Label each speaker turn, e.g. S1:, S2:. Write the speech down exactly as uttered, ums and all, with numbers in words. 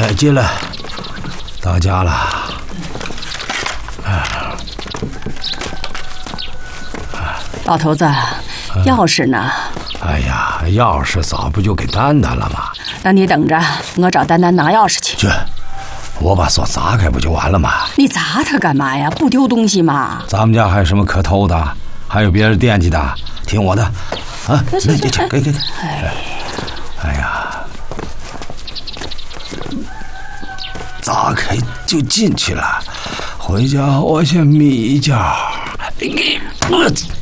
S1: 哎，进来，到家了。
S2: 老头子，钥匙呢？
S1: 哎呀，钥匙早不就给丹丹了吗？
S2: 那你等着，我找丹丹拿钥匙去。
S1: 去，我把锁砸开不就完了吗？
S2: 你砸它干嘛呀？不丢东西吗？
S1: 咱们家还有什么可偷的？还有别人惦记的？听我的，啊，那这这给给给。哎，哎呀，砸开就进去了。回家我先眯一觉。我。